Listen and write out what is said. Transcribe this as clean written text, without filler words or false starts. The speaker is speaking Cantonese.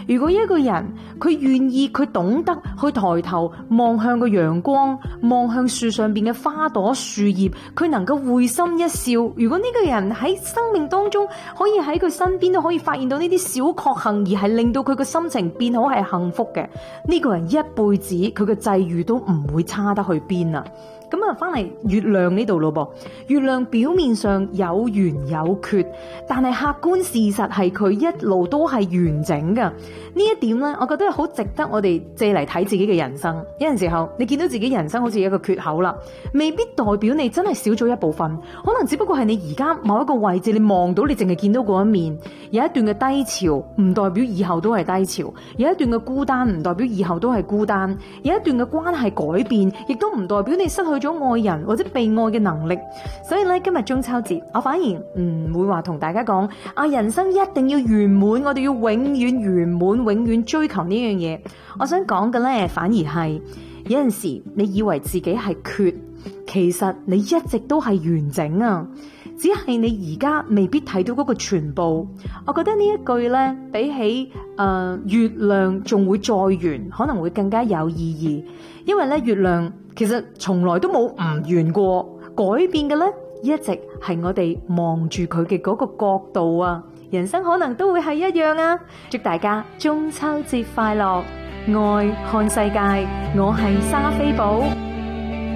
如果一個人佢願意，佢懂得去抬頭望向個陽光，望向樹上邊嘅花朵樹葉，佢能夠會心一笑。如果呢個人喺生命當中可以喺佢身邊都可以發現到呢啲小確幸，而係令到佢個心情變好係幸福嘅，呢個人一輩子佢嘅際遇都唔會差得去邊啊！咁啊，翻嚟月亮呢度咯噃，月亮表面上有圓有缺，但係客觀事實係佢一路都係完整噶。呢一點呢，我覺得好值得我哋借嚟睇自己嘅人生。有陣時候你見到自己人生好似一個缺口啦，未必代表你真係少咗一部分，可能只不過係你而家某一個位置，你望到你淨係見到嗰一面，有一段嘅低潮，唔代表以後都係低潮；有一段嘅孤單，唔代表以後都係孤單；有一段嘅關係改變，亦都唔代表你失去咗愛人或者被愛嘅能力。所以咧，今日中秋節，我反而唔會話同大家講啊，人生一定要圓滿，我哋要永遠圓滿，永遠追求呢樣嘢。我想講嘅咧，反而係有陣時你以為自己係缺，其實你一直都係完整啊，只係你而家未必睇到嗰個全部。我覺得呢一句咧，比起月亮仲會再圓，可能會更加有意義。因為咧，月亮其實從來都冇唔圓過，改變嘅咧一直係我哋望住佢嘅嗰個角度啊。人生可能都會係一樣啊！祝大家中秋節快樂，愛看世界，我係莎菲寶。